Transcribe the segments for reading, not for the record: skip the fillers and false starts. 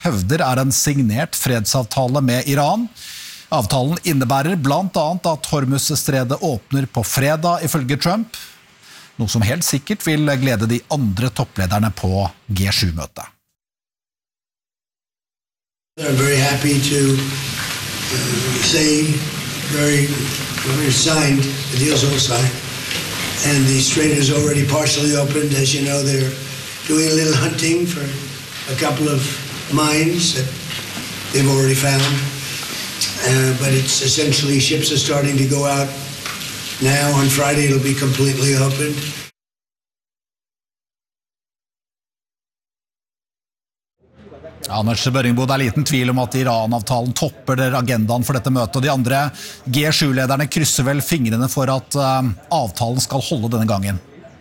hevder en signert fredsavtale med Iran. Avtalen innebærer blant annet at Hormuzstredet åpner på fredag ifølge Trump, noe som helt sikkert vil glede de andre topplederne på G7-møtet. I'm very happy to say we're signed, the deal's all signed, and the strait is already partially opened. As you know, they're doing a little hunting for a couple of mines that they've already found, but it's essentially ships are starting to go out now. On Friday, it'll be completely opened. Anders Børringbo, det liten tvil om at Iran-avtalen topper agendaen for dette møtet, og de andre G7-lederne krysser vel fingrene for at avtalen skal holde denne gangen.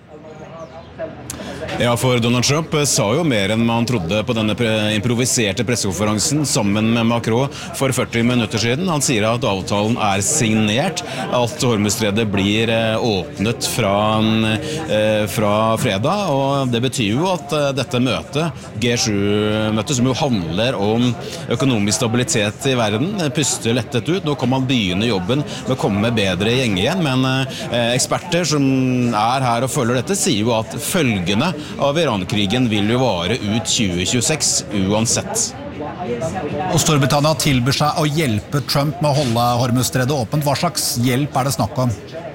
Ja, for Donald Trump sa jo mer enn man trodde på denne improviserte pressekonferansen sammen med Macron for 40 minutter siden. Han sier at avtalen signert, at Hormuzstredet blir åpnet fra fredag, og det betyr jo at dette møtet, G7-møtet, som jo handler om økonomisk stabilitet i verden, puster lettet ut. Nå kan man begynne jobben med å komme bedre i gjenge igjen, men eksperter som her og følger dette sier jo at følgende av Iran-krigen vil jo vare ut 2026 uansett. Og Storbritannia tilbyr seg å hjelpe Trump med å holde Hormuzstredet åpent. Hva slags hjelp det snakk om?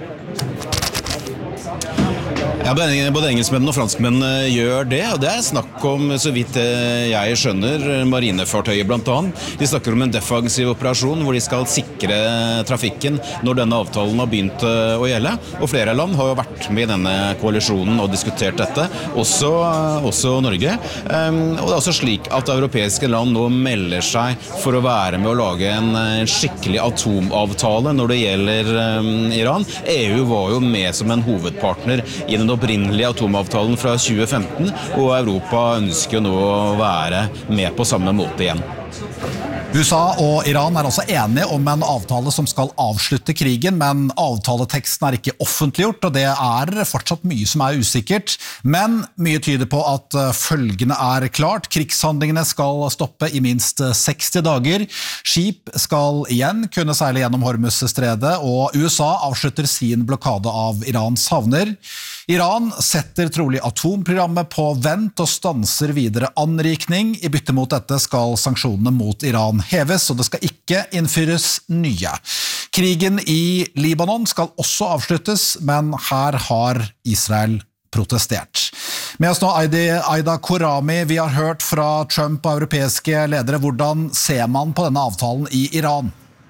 Ja, både engelskmenn og franskmenn gjør det, og det snakk om, så vidt jeg skjønner, marinefartøyer blant annet. De snakker om en defensiv operasjon hvor de skal sikre trafikken når denne avtalen har begynt å gjelde. Og flere land har jo vært med i denne koalisjonen og diskutert dette, også Norge. Og det også slik at europeiske land nå melder seg for å være med å lage en skikkelig atomavtale når det gjelder Iran. EU var jo med som en hovedpartner i den opprinnelige atomavtalen fra 2015, og Europa ønsker nå å være med på samme måte igjen. USA og Iran også enige om en avtale som skal avslutte krigen, men avtaleteksten ikke offentliggjort, og det fortsatt mye som usikkert. Men mye tyder på at følgende klart. Krigshandlingene skal stoppe i minst 60 dager. Skip skal igjen kunne seile gjennom Hormuzstredet, og USA avslutter sin blokade av Irans havner. Iran setter trolig atomprogrammet på vent og stanser videre anrikning. I bytte mot dette skal sanksjonene mot Iran heves, og det skal ikke innføres nye. Krigen i Libanon skal også avsluttes, men her har Israel protestert. Med oss nå Aida Korami, vi har hørt fra Trump og europeiske ledere. Hvordan ser man på denne avtalen i Iran?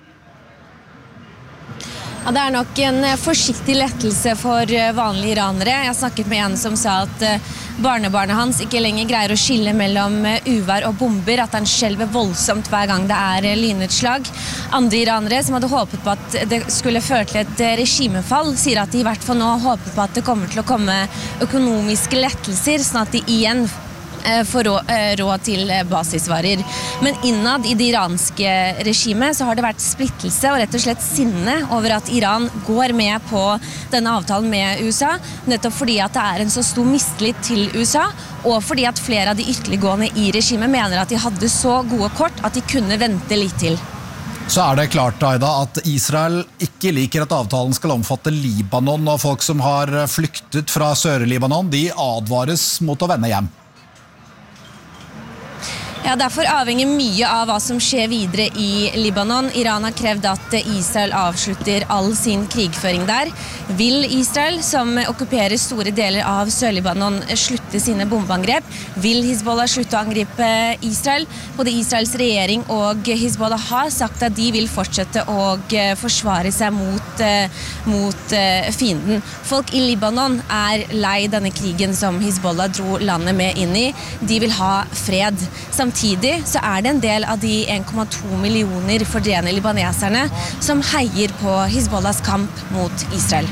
Ja, det nok en forsiktig lettelse for vanlige iranere. Jeg snakket med en som sa at barnebarnet hans ikke lenger greier å skille mellom uvær og bomber, at han skjelver voldsomt hver gang det lynutslag. Andre iranere som hadde håpet på at det skulle føre til et regimefall, sier at de i hvert fall nå håper på at det kommer til å komme økonomiske lettelser, sånn at de igjen får råd til basisvarer. Men innad i det iranske regimet så har det vært splittelse og rett og slett sinne over at Iran går med på denne avtalen med USA, nettopp fordi at det en så stor mistillit til USA, og fordi at flere av de ytterliggående i regimet mener at de hadde så gode kort at de kunne vente litt til. Så det klart, Aida, at Israel ikke liker at avtalen skal omfatte Libanon, og folk som har flyktet fra Sør-Libanon, de advares mot å vende hjem. Ja, derfor avhenger mye av hva som skjer videre i Libanon. Iran har krevd at Israel avslutter all sin krigføring der. Vil Israel, som okkuperer store deler av Sør-Libanon, slutte sine bombeangrep? Vil Hizbollah slutte å angripe Israel? Både Israels regjering og Hizbollah har sagt at de vil fortsette å forsvare seg mot fienden. Folk i Libanon lei denne krigen som Hizbollah dro landet med inn i. De vil ha fred. Samtidig så det en del av de 1,2 millioner fordrevne libaneserne som heier på Hizbollahs kamp mot Israel.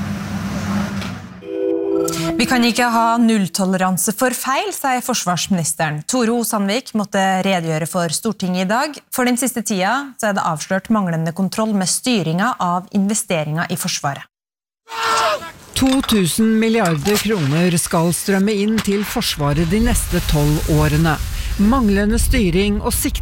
Vi kan ikke ha nulltoleranse for feil, sier forsvarsministeren. Tore O. Sandvik måtte redegjøre for Stortinget i dag. For den siste tida så det avslørt manglende kontroll med styringen av investeringer i Forsvaret. 2000 milliarder kroner skal strømme inn til Forsvaret de neste 12 årene. Manglende styring og